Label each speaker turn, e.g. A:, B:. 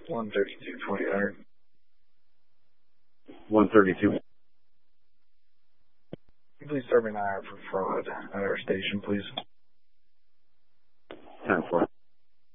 A: 132-2000.
B: 132.
A: Please serve an hour for fraud at our station, please.
B: 10-4.